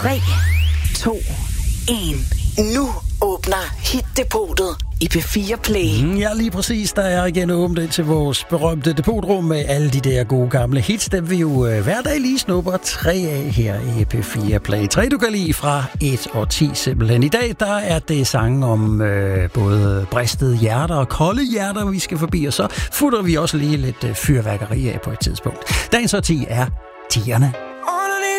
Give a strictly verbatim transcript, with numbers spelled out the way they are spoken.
tre, to, et. Nu åbner Hit-depotet i P fire Play. Mm, ja, lige præcis. Der er igen åbent ind til vores berømte depotrum med alle de der gode gamle hits, dem vi jo øh, hver dag lige snupper tre af her i P fire Play. Tre, du kan lide fra et og ti simpelthen. I dag, der er det sange om øh, både bristede hjerter og kolde hjerter, vi skal forbi, og så futter vi også lige lidt øh, fyrværkeri af på et tidspunkt. Dagens og ti er tierne.